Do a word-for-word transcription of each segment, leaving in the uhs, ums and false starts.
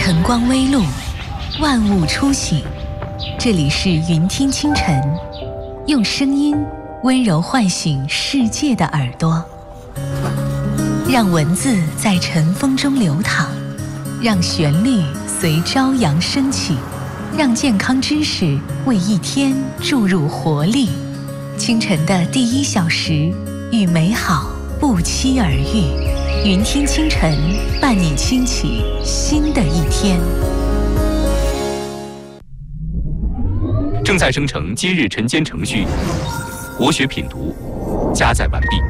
晨光微露，万物初醒。这里是云听清晨，用声音温柔唤醒世界的耳朵，让文字在晨风中流淌，让旋律随朝阳升起，让健康知识为一天注入活力。清晨的第一小时，与美好不期而遇。云听清晨，伴你轻启新的一天。 正在生成今日晨间程序，国学品读，加载完毕。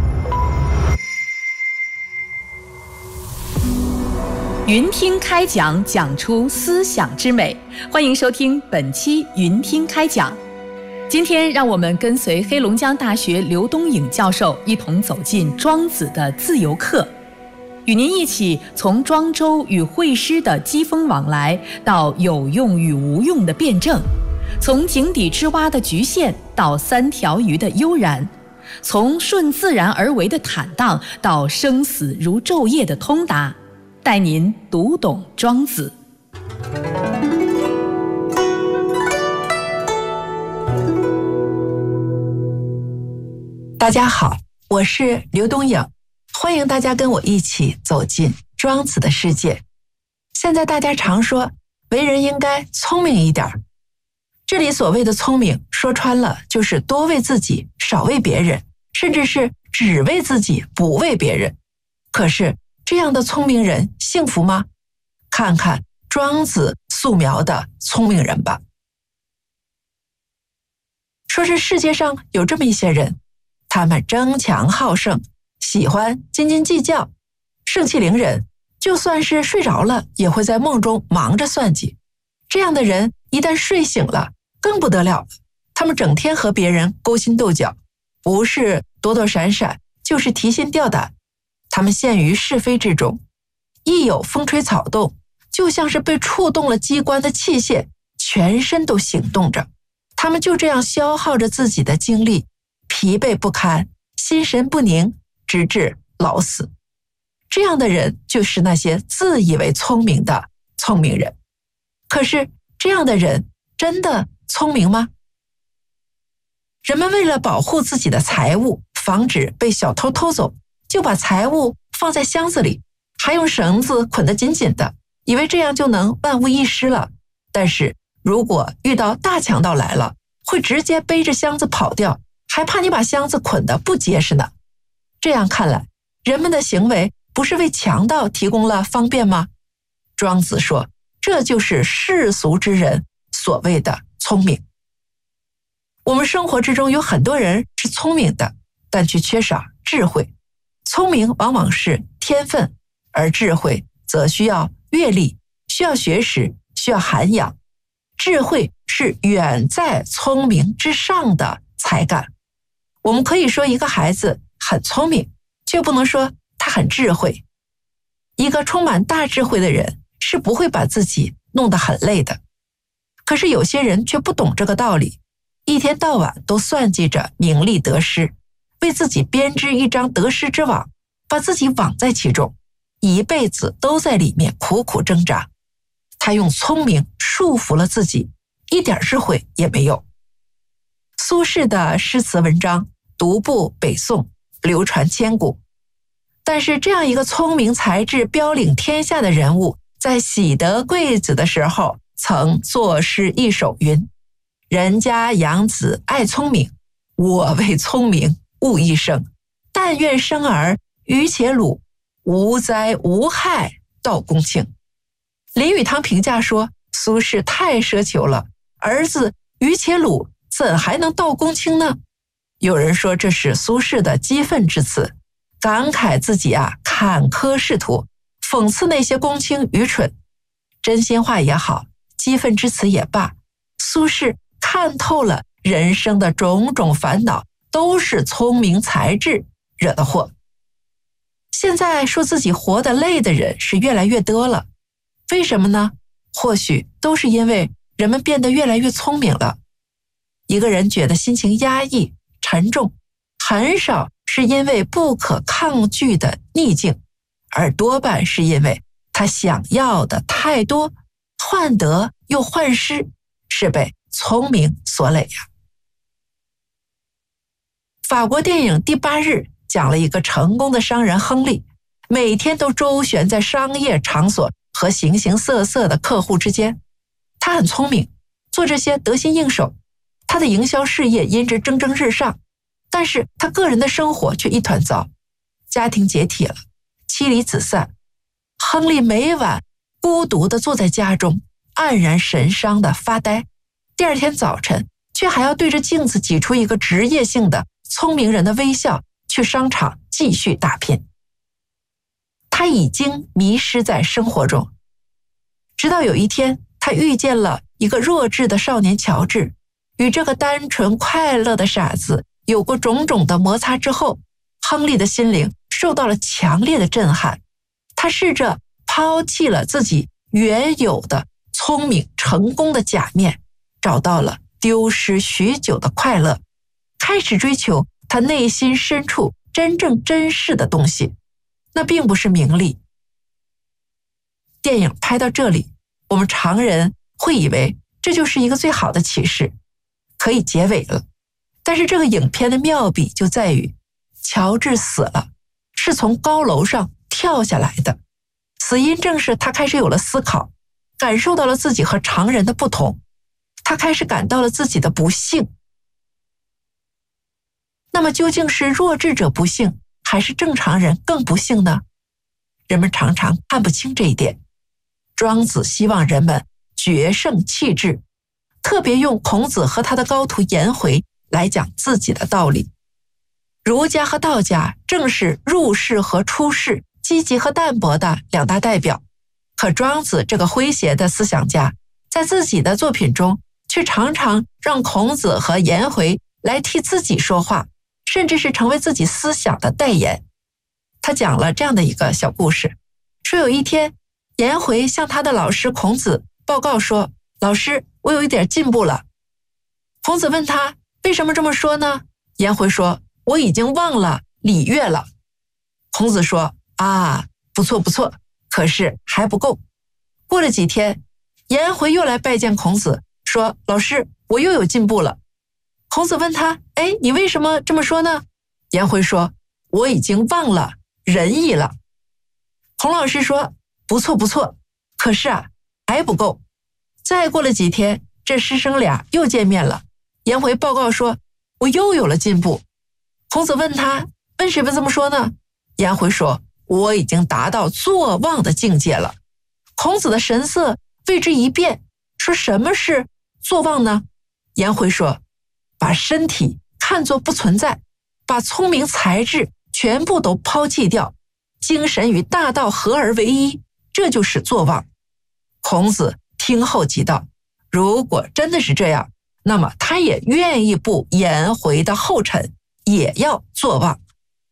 云听开讲，讲出思想之美。欢迎收听本期云听开讲。今天让我们跟随黑龙江大学刘东颖教授一同走进庄子的自由课，与您一起从庄周与惠施的机锋往来到有用与无用的辩证，从井底之蛙的局限到三条鱼的悠然，从顺自然而为的坦荡到生死如昼夜的通达，带您读懂庄子。 大家好，我是刘东颖，欢迎大家跟我一起走进庄子的世界。现在大家常说为人应该聪明一点，这里所谓的聪明说穿了就是多为自己少为别人，甚至是只为自己不为别人。可是这样的聪明人幸福吗？看看庄子素描的聪明人吧。说是世界上有这么一些人，他们争强好胜，喜欢斤斤计较，盛气凌人，就算是睡着了也会在梦中忙着算计。这样的人一旦睡醒了更不得了了，他们整天和别人勾心斗角，不是躲躲闪闪就是提心吊胆，他们陷于是非之中，一有风吹草动就像是被触动了机关的器械，全身都行动着。他们就这样消耗着自己的精力，疲惫不堪，心神不宁，直至老死。这样的人就是那些自以为聪明的聪明人。可是这样的人真的聪明吗？人们为了保护自己的财物，防止被小偷偷走，就把财物放在箱子里，还用绳子捆得紧紧的，以为这样就能万无一失了。但是如果遇到大强盗来了，会直接背着箱子跑掉，还怕你把箱子捆得不结实呢。这样看来，人们的行为不是为强盗提供了方便吗？庄子说，这就是世俗之人所谓的聪明。我们生活之中有很多人是聪明的，但却缺少智慧。聪明往往是天分，而智慧则需要阅历，需要学识，需要涵养。智慧是远在聪明之上的才干。我们可以说一个孩子很聪明，却不能说他很智慧。一个充满大智慧的人是不会把自己弄得很累的。可是有些人却不懂这个道理，一天到晚都算计着名利得失，为自己编织一张得失之网，把自己网在其中，一辈子都在里面苦苦挣扎。他用聪明束缚了自己，一点智慧也没有。苏轼的诗词文章独步北宋，流传千古。但是这样一个聪明才智标领天下的人物，在喜得贵子的时候曾作诗一首云：人家养子爱聪明，我为聪明误一生。但愿生儿愚且鲁，无灾无害道公卿。林语堂评价说，苏轼太奢求了，儿子愚且鲁怎还能道公卿呢？有人说这是苏轼的激愤之词，感慨自己啊坎坷仕途，讽刺那些公卿愚蠢。真心话也好，激愤之词也罢，苏轼看透了人生的种种烦恼都是聪明才智惹的祸。现在说自己活得累的人是越来越多了，为什么呢？或许都是因为人们变得越来越聪明了。一个人觉得心情压抑沉重，很少是因为不可抗拒的逆境，而多半是因为他想要的太多，患得又患失，是被聪明所累呀。法国电影《第八日》讲了一个成功的商人亨利，每天都周旋在商业场所和形形色色的客户之间。他很聪明，做这些得心应手，他的营销事业因之蒸蒸日上，但是他个人的生活却一团糟，家庭解体了，妻离子散。亨利每晚孤独地坐在家中，黯然神伤地发呆，第二天早晨却还要对着镜子挤出一个职业性的聪明人的微笑，去商场继续打拼。他已经迷失在生活中，直到有一天他遇见了一个弱智的少年乔治，与这个单纯快乐的傻子有过种种的摩擦之后，亨利的心灵受到了强烈的震撼。他试着抛弃了自己原有的聪明成功的假面，找到了丢失许久的快乐，开始追求他内心深处真正珍视的东西，那并不是名利。电影拍到这里，我们常人会以为这就是一个最好的启示，可以结尾了。但是这个影片的妙笔就在于，乔治死了，是从高楼上跳下来的，死因正是他开始有了思考，感受到了自己和常人的不同，他开始感到了自己的不幸。那么究竟是弱智者不幸，还是正常人更不幸呢？人们常常看不清这一点。庄子希望人们决胜弃智，特别用孔子和他的高徒颜回来讲自己的道理。儒家和道家正是入世和出世，积极和淡泊的两大代表，可庄子这个诙谐的思想家，在自己的作品中却常常让孔子和颜回来替自己说话，甚至是成为自己思想的代言。他讲了这样的一个小故事，说有一天，颜回向他的老师孔子报告说，老师，我有一点进步了。孔子问他，为什么这么说呢？颜回说，我已经忘了礼乐了。孔子说，啊，不错不错，可是还不够。过了几天，颜回又来拜见孔子，说，老师，我又有进步了。孔子问他，哎，你为什么这么说呢？颜回说，我已经忘了仁义了。孔老师说，不错不错，可是啊，还不够。再过了几天，这师生俩又见面了，颜回报告说，我又有了进步。孔子问他，为什么这么说呢？颜回说，我已经达到坐忘的境界了。孔子的神色为之一变，说，什么是坐忘呢？颜回说，把身体看作不存在，把聪明才智全部都抛弃掉，精神与大道合而为一，这就是坐忘。孔子听后即道，如果真的是这样，那么他也愿意步颜回的后尘，也要坐忘。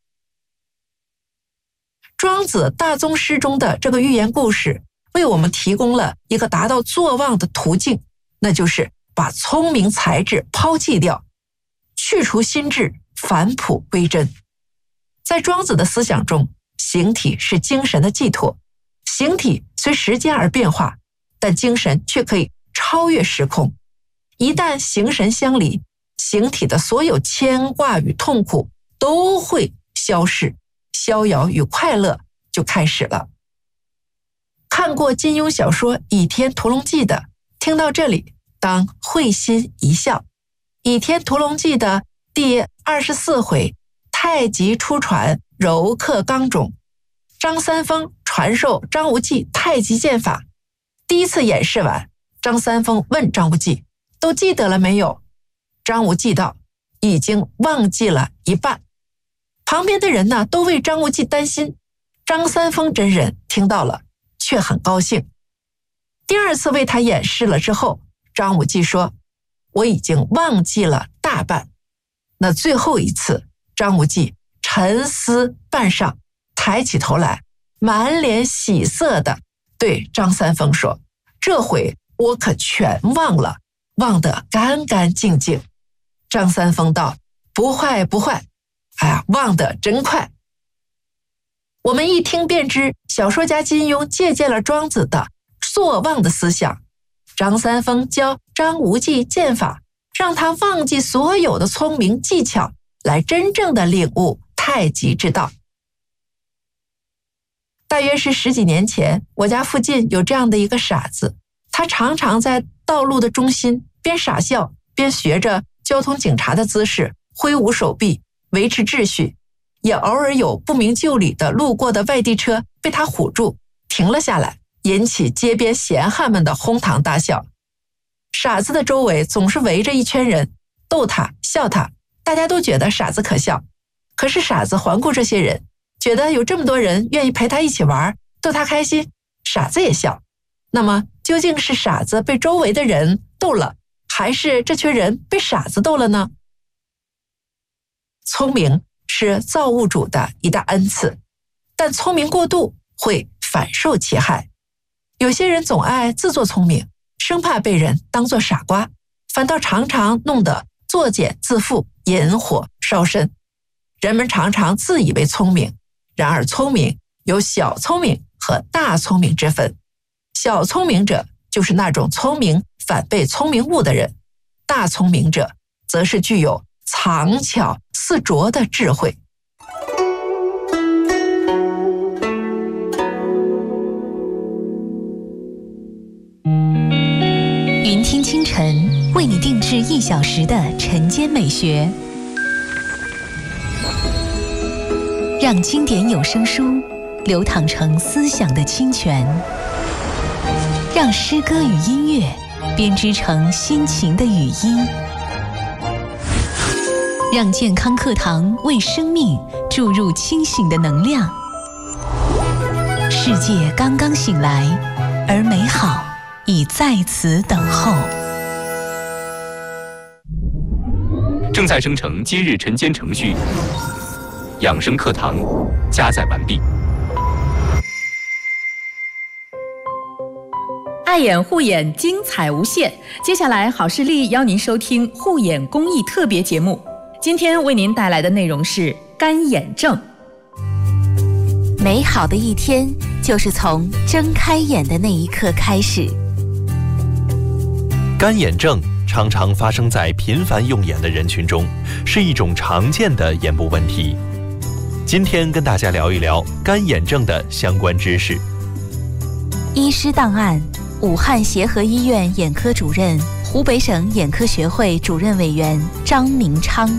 庄子大宗师中的这个寓言故事为我们提供了一个达到坐忘的途径，那就是把聪明才智抛弃掉，去除心智，返璞归真。在庄子的思想中，形体是精神的寄托，形体随时间而变化，但精神却可以超越时空。一旦形神相离，形体的所有牵挂与痛苦都会消逝，逍遥与快乐就开始了。看过金庸小说《倚天屠龙记》的，听到这里当会心一笑。《倚天屠龙记》的第二十四回，太极出传，柔克刚中，张三丰传授张无忌太极剑法。第一次演示完，张三丰问张无忌，都记得了没有？张无忌道，已经忘记了一半。旁边的人呢，都为张无忌担心。张三丰真人听到了，却很高兴。第二次为他演示了之后，张无忌说，我已经忘记了大半。那最后一次，张无忌沉思半晌，抬起头来，满脸喜色的对张三丰说，这回我可全忘了，忘得干干净净。张三丰道，不坏不坏，哎呀，忘得真快。 我们一听便知，小说家金庸借鉴了庄子的坐忘的思想。张三丰教张无忌剑法，让他忘记所有的聪明技巧，来真正的领悟太极之道。大约是十几年前，我家附近有这样的一个傻子，他常常在道路的中心边傻笑边学着交通警察的姿势挥舞手臂维持秩序，也偶尔有不明就里的路过的外地车被他唬住停了下来，引起街边闲汉们的哄堂大笑。傻子的周围总是围着一圈人，逗他笑他，大家都觉得傻子可笑。可是傻子环顾这些人，觉得有这么多人愿意陪他一起玩，逗他开心，傻子也笑。那么究竟是傻子被周围的人逗了，还是这群人被傻子逗了呢？聪明是造物主的一大恩赐，但聪明过度会反受其害。有些人总爱自作聪明，生怕被人当作傻瓜，反倒常常弄得作茧自缚，引火烧身。人们常常自以为聪明，然而聪明有小聪明和大聪明之分。小聪明者就是那种聪明反被聪明误的人，大聪明者则是具有藏巧似拙的智慧。 云听清晨为你定制一小时的晨间美学，让经典有声书流淌成思想的清泉，让诗歌与音乐编织成心情的语音，让健康课堂为生命注入清醒的能量。世界刚刚醒来，而美好已在此等候。 正在生成今日晨间程序，养生课堂加载完毕。 爱眼护眼，精彩无限。接下来，好视力邀您收听护眼公益特别节目。今天为您带来的内容是干眼症。 美好的一天就是从睁开眼的那一刻开始。 干眼症常常发生在频繁用眼的人群中，是一种常见的眼部问题。今天跟大家聊一聊干眼症的相关知识。 医师档案：武汉协和医院眼科主任、湖北省眼科学会主任委员张明昌。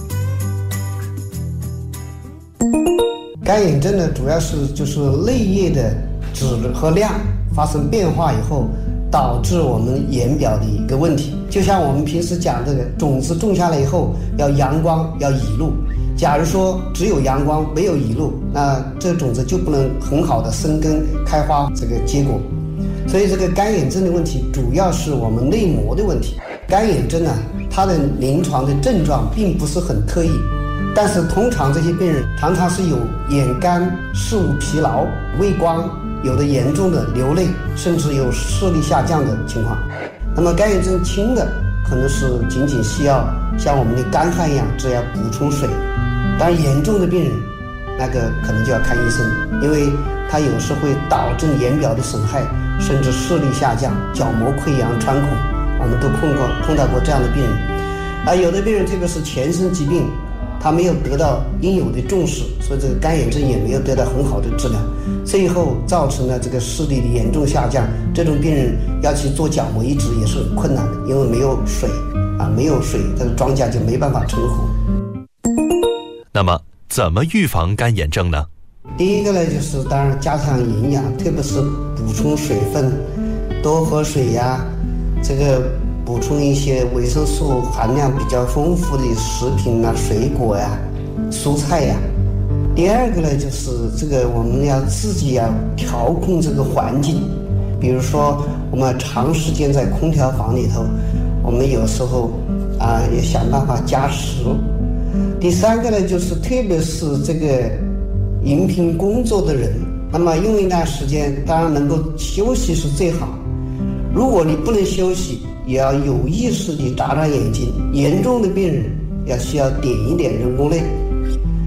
干眼症呢，主要是就是泪液的质和量发生变化以后，导致我们眼表的一个问题。就像我们平时讲这个种子种下来以后，要阳光，要雨露。假如说只有阳光没有雨露，那这种子就不能很好的生根开花这个结果。所以这个干眼症的问题主要是我们内膜的问题。干眼症呢，它的临床的症状并不是很特异，但是通常这些病人常常是有眼干、视物疲劳、畏光，有的严重的流泪，甚至有视力下降的情况。那么干眼症轻的可能是仅仅需要像我们的干旱一样，只要补充水。但严重的病人，那个可能就要看医生，因为它有时会导致眼表的损害，甚至视力下降、角膜溃疡、穿孔，我们都碰过碰到过这样的病人。而有的病人，特别是全身疾病，他没有得到应有的重视，所以这个干眼症也没有得到很好的治疗，最后造成了这个视力的严重下降。这种病人要去做角膜移植也是很困难的，因为没有水啊，没有水，这个庄稼就没办法成活。 那么，怎么预防干眼症呢？ 第一个呢，就是当然加强营养，特别是补充水分，多喝水呀，这个补充一些维生素含量比较丰富的食品啊、水果呀、蔬菜呀。第二个呢，就是这个我们要自己要调控这个环境，比如说我们长时间在空调房里头，我们有时候啊也想办法加湿。第三个呢，就是特别是这个荧屏工作的人，那么用一段时间，当然能够休息是最好。如果你不能休息，也要有意识地眨眨眼睛。严重的病人要需要点一点人工泪。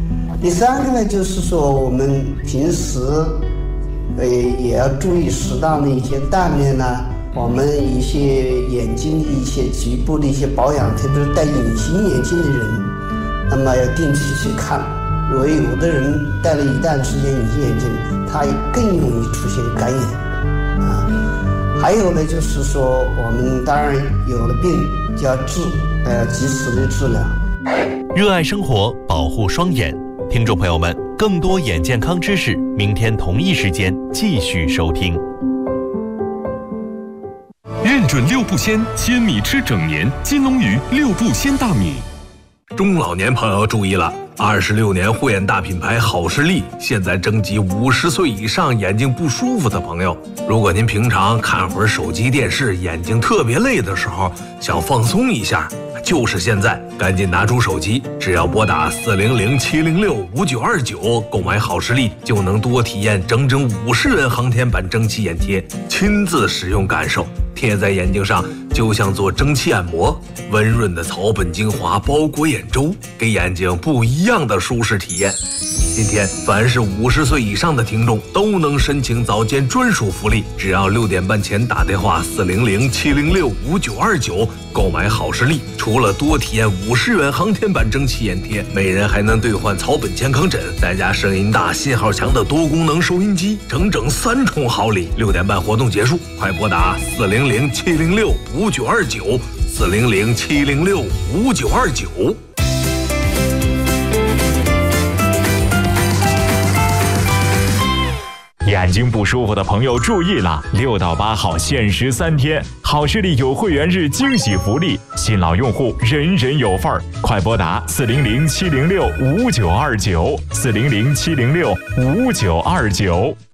第三个呢，就是说我们平时呃也要注意适当的一些锻炼呢，我们一些眼睛的一些局部的一些保养，特别是戴隐形眼镜的人，那么要定期去看。如果有的人戴了一段时间隐形眼镜，他更容易出现干眼啊。还有呢，就是说我们当然有了病就要治，呃，及时的治疗。 热爱生活，保护双眼。听众朋友们，更多眼健康知识，明天同一时间继续收听。 认准六步鲜，鲜米吃整年。金龙鱼六步鲜大米。 中老年朋友注意了，二十六年护眼大品牌好视力现在征集五十岁以上眼睛不舒服的朋友。如果您平常看会儿手机电视，眼睛特别累的时候，想放松一下，就是现在，赶紧拿出手机，只要拨打四零零七零六五九二九购买好视力，就能多体验整整五十元航天版蒸汽眼贴，亲自使用感受，贴在眼睛上就像做蒸汽按摩，温润的草本精华包裹眼周，给眼睛不一样的舒适体验。今天凡是五十岁以上的听众都能申请早间专属福利，只要六点半前打电话四零零七零六五九二九购买好视力，除了多体验五十元航天版蒸汽眼贴，每人还能兑换草本健康枕，再加声音大、信号强的多功能收音机，整整三重好礼。六点半活动结束，快拨打四零零七零六五九二九四零零七零六五九二九。 眼睛不舒服的朋友注意了，六到八号限时三天，好视力有会员日惊喜福利，新老用户人人有份儿，快拨打四零零七零六五九二九四零零七零六五九二九。